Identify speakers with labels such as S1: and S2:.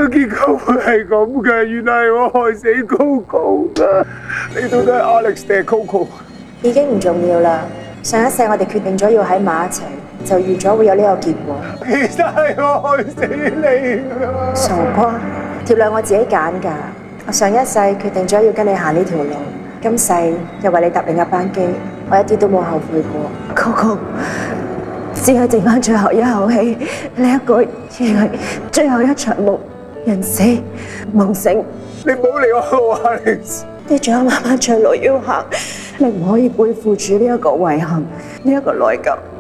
S1: 結果會係咁嘅，原來係我害死 Coco 㗎。你到底係 Alex 定係 Coco？
S2: 已經唔重要啦。上一世我哋決定咗要喺埋一齊，就預咗會有呢個結果。
S1: 其實係我害死你㗎。
S2: 傻瓜，條路我自己揀㗎。我上一世決定咗要跟你行呢條路，今世又為你搭另一班機，我一啲都冇後悔過。Coco，只係剩翻最後一口氣，呢一個亦係最後一場夢，人死夢醒。
S1: 你唔好離我，Alex。
S2: 你仲有漫漫長路要行，你唔可以背負住呢一個遺憾，呢一個內疚。